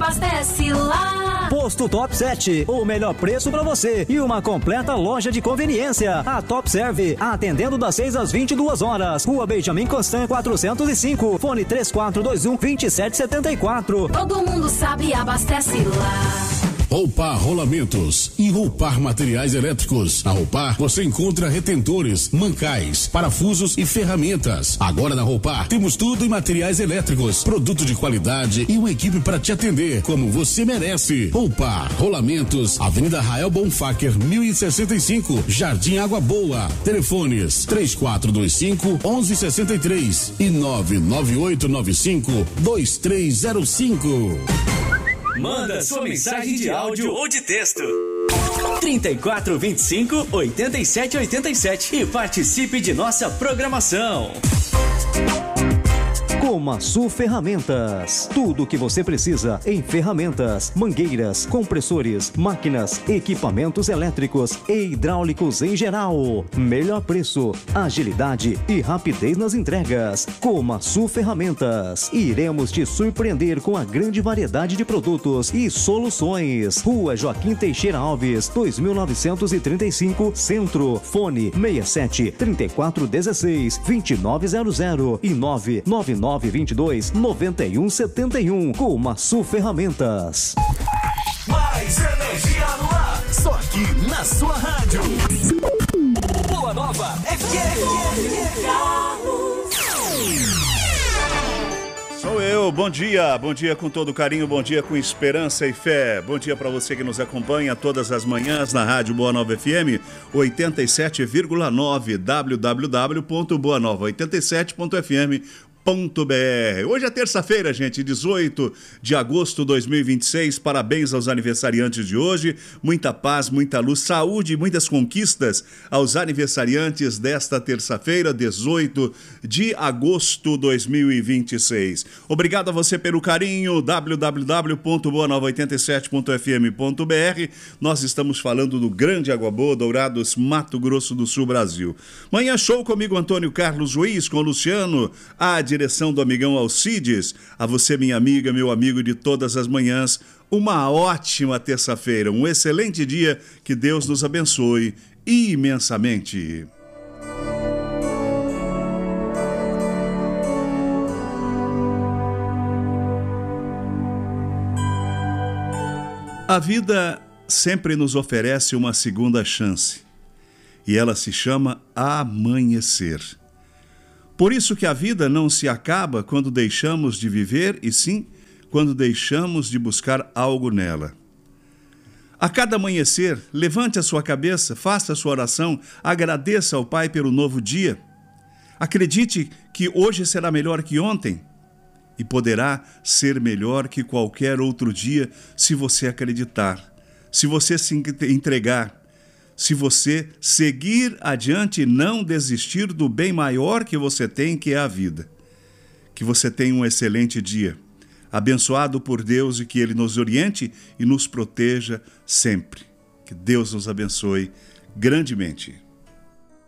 abastece lá. Posto Top 7, o melhor preço para você e uma completa loja de conveniência. A Top Serve, atendendo das 6 às 22 horas. Rua Benjamin Constant 405, fone 3421-2774. Todo mundo sabe, abastece lá. Roupar Rolamentos e Roupar Materiais Elétricos. Na Roupar você encontra retentores, mancais, parafusos e ferramentas. Agora na Roupar temos tudo em materiais elétricos, produto de qualidade e uma equipe para te atender como você merece. Roupar Rolamentos, Avenida Rael Bonfacker 1065, Jardim Água Boa. Telefones 3425-1163 e 99895-2305. Manda sua mensagem de áudio ou de texto. 3425-8787 e participe de nossa programação. Comaçu Ferramentas. Tudo o que você precisa em ferramentas, mangueiras, compressores, máquinas, equipamentos elétricos e hidráulicos em geral. Melhor preço, agilidade e rapidez nas entregas. Comaçu Ferramentas. Iremos te surpreender com a grande variedade de produtos e soluções. Rua Joaquim Teixeira Alves, 2935, Centro. Fone 67 3416 2900 e 99922-9171. Comaçu Ferramentas. Mais energia no ar, só aqui na sua rádio. Boa Nova FM. Sou eu, bom dia com todo carinho, bom dia com esperança e fé. Bom dia para você que nos acompanha todas as manhãs na Rádio Boa Nova FM 87,9 www.boanova87.fm. Hoje é terça-feira, gente, 18 de agosto de 2026. Parabéns aos aniversariantes de hoje. Muita paz, muita luz, saúde e muitas conquistas aos aniversariantes desta terça-feira, 18 de agosto de 2026. Obrigado a você pelo carinho. www.boanova87.fm.br. Nós estamos falando do Grande Água Boa, Dourados, Mato Grosso do Sul, Brasil. Manhã show comigo, Antônio Carlos Ruiz, com o Luciano, a direção do amigão Alcides. A você, minha amiga, meu amigo de todas as manhãs, uma ótima terça-feira, um excelente dia, que Deus nos abençoe imensamente. A vida sempre nos oferece uma segunda chance, e ela se chama amanhecer. Por isso que a vida não se acaba quando deixamos de viver, e sim quando deixamos de buscar algo nela. A cada amanhecer, levante a sua cabeça, faça a sua oração, agradeça ao Pai pelo novo dia. Acredite que hoje será melhor que ontem e poderá ser melhor que qualquer outro dia se você acreditar, se você se entregar, se você seguir adiante e não desistir do bem maior que você tem, que é a vida. Que você tenha um excelente dia, abençoado por Deus, e que Ele nos oriente e nos proteja sempre. Que Deus nos abençoe grandemente.